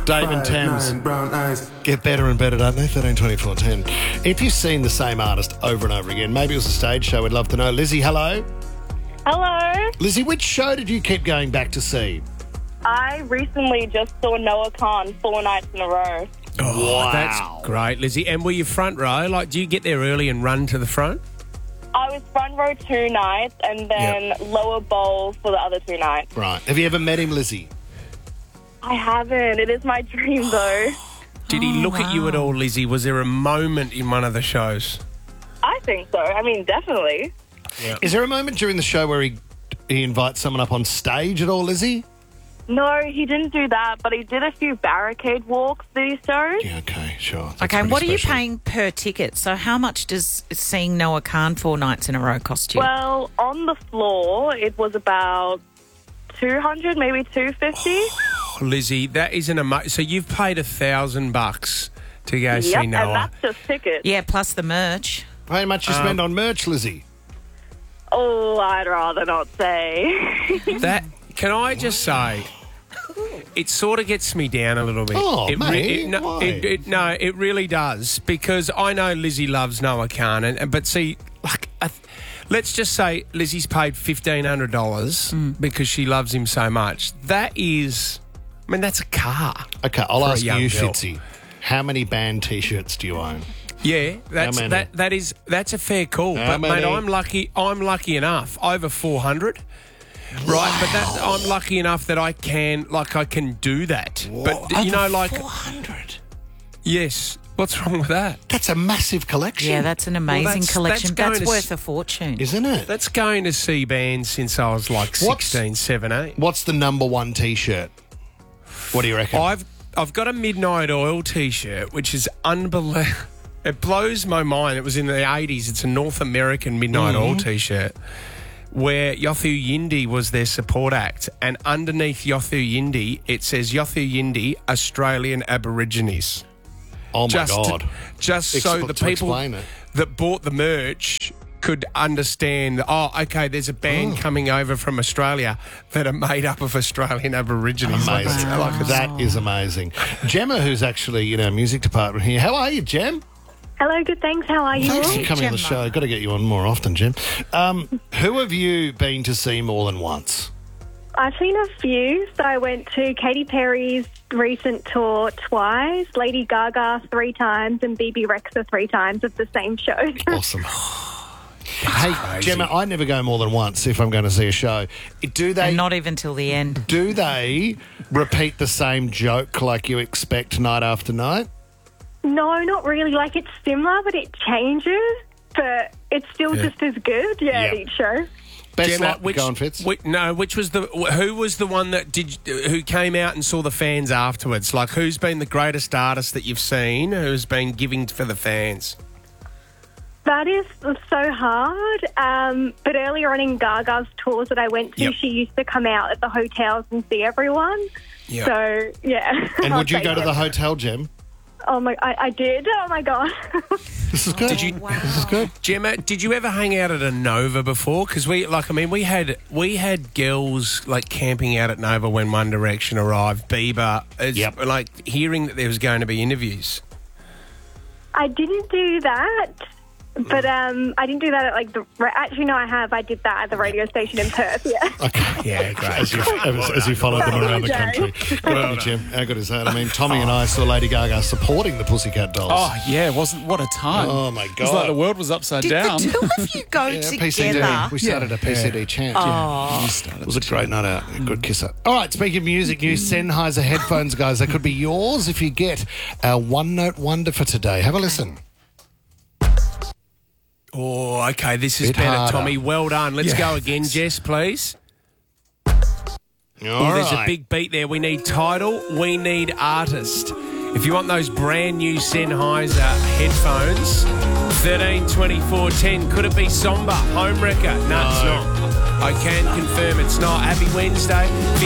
Dave and Thames get better and better, don't they? 13, 24, 10. If you've seen the same artist over and over again, maybe it was a stage show, we'd love to know. Lizzie, hello. Hello. Lizzie, which show did you keep going back to see? I recently just saw Noah Khan 4 nights in a row. Oh, Wow. That's great, Lizzie. And were you front row? Like, do you get there early and run to the front? I was front row 2 nights and then lower bowl for the other 2 nights. Right. Have you ever met him, Lizzie? I haven't. It is my dream, though. Did he look at you at all, Lizzie? Was there a moment in one of the shows? I think so. I mean, definitely. Is there a moment during the show where he invites someone up on stage at all, Lizzie? No, he didn't do that, but he did a few barricade walks that he showed. Yeah, okay, sure. That's Okay, pretty what are you special. paying per ticket? So how much does seeing Noah Khan 4 nights in a row cost you? Well, on the floor, it was about 200, maybe 250. Oh, Lizzie, that isn't a so you've paid $1,000 to go Yep, see and Noah. that's just tickets. Yeah, plus the merch. How much you spend on merch, Lizzie? Oh, I'd rather not say. That can I just say, it sort of gets me down a little bit. Oh, it mate, why? it really does, because I know Lizzie loves Noah Khan, but see, like, let's just say Lizzie's paid $1,500 because she loves him so much. That is, I mean, that's a car. Okay, I'll For a ask young you, girl. Fitzy. How many band T-shirts do you own? Yeah, that's many? that's a fair call. How But mate, many? I'm lucky enough. Over 400. Right, but I'm lucky enough that I can do that. But you know, like 400. yes. What's wrong with that? That's a massive collection. Yeah, that's an amazing that's collection. going That's to worth a fortune. Isn't it? That's going to see bands since I was like 16, 17. What's the number one T-shirt? What do you reckon? I've got a Midnight Oil T-shirt, which is unbelievable. It blows my mind. It was in the 80s. It's a North American Midnight Oil T-shirt where Yothu Yindi was their support act. And underneath Yothu Yindi, it says Yothu Yindi, Australian Aborigines. Oh, my God. Just so the To people explain it. that bought the merch could understand, okay, there's a band coming over from Australia that are made up of Australian Aborigines. Amazing. That is amazing. Gemma, who's actually in our music department here. How are you, Gem? Hello, good, thanks. How are you? Thanks for coming on the Gemma. show. Got to get you on more often, Gem. Who have you been to see more than once? I've seen a few. So I went to Katy Perry's recent tour twice, Lady Gaga 3 times, and BB Rexa 3 times of the same show. Awesome. Hey, Gemma, I never go more than once if I'm going to see a show. Do they And not even till the end. do they repeat the same joke like you expect night after night? No, not really. Like, it's similar, but it changes. But it's still just as good, at each show. Best Gemma, luck, go on, Fitz. Who was the one that who came out and saw the fans afterwards? Like, who's been the greatest artist that you've seen who's been giving for the fans? That is so hard. But earlier on in Gaga's tours that I went to, Yep. she used to come out at the hotels and see everyone. Yep. So, yeah. And would you I'd go say to the that. hotel, Gem? Oh, my, I did. Oh, my God. This is good. Did you? This is good. Gemma, did you ever hang out at a Nova before? Because we had girls like camping out at Nova when One Direction arrived. Bieber, Yep. like hearing that there was going to be interviews. I didn't do that. But I didn't do that at, like, actually, no, I have. I did that at the radio station in Perth, yeah. Okay. Yeah, great. As you followed them around the Jay. country. Good on you, Jim. How good is that? I mean, Tommy and I saw Lady Gaga supporting the Pussycat Dolls. Oh, yeah, what a time. Oh, my It was like the God. world was upside Did down. the two of you go Yeah, together? PCD. We started a PCD chant. Oh. It was a great night out. A good kisser. All right, speaking of music news, Sennheiser headphones, guys. They could be yours if you get our One Note Wonder for today. Have a listen. Oh, okay, this is Bit better, harder. Tommy. Well done. Let's go again, Jess, please. All There's a right. big beat there. We need title. We need artist. If you want those brand new Sennheiser headphones, 13, 24, 10. Could it be Somber, Home Wrecker? No, it's not. I can confirm it's not. Happy Wednesday.